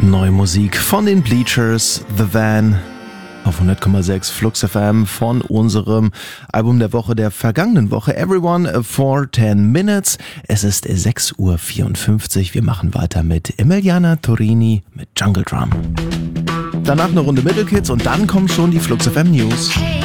Neue Musik von den Bleachers, The Van auf 100,6 Flux FM von unserem Album der Woche der vergangenen Woche, Everyone for 10 Minutes. Es ist 6:54 Uhr. Wir machen weiter mit Emiliana Torini mit Jungle Drum. Danach eine Runde Middle Kids und dann kommen schon die Flux FM News.